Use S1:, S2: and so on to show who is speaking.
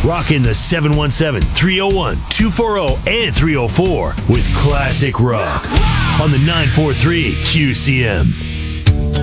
S1: Rocking the 717, 301, 240, and 304 with classic rock on the 943 QCM.